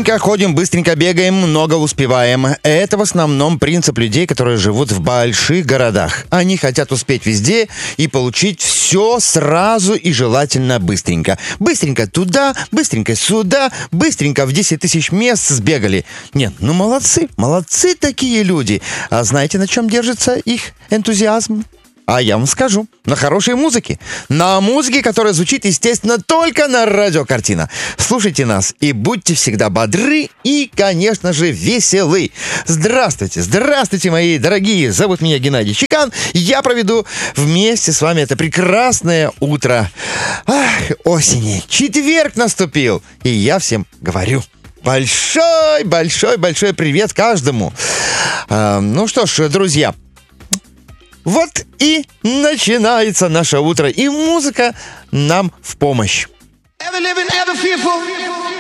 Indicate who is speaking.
Speaker 1: быстренько ходим, быстренько бегаем, много успеваем. Это в основном принцип людей, которые живут в больших городах. Они хотят успеть везде и получить все сразу и желательно быстренько. Быстренько туда, быстренько сюда, быстренько в 10 тысяч мест сбегали. Нет, ну молодцы, молодцы такие люди. А знаете, на чем держится их энтузиазм? А я вам скажу, на хорошей музыке. На музыке, которая звучит, естественно, только на радио «Картина». Слушайте нас и будьте всегда бодры и, конечно же, веселы. Здравствуйте, здравствуйте, мои дорогие. Зовут меня Геннадий Чекан. Я проведу вместе с вами это прекрасное утро осени. Четверг наступил, и я всем говорю: большой привет каждому. Ну что ж, друзья, вот и начинается наше утро, и музыка нам в помощь.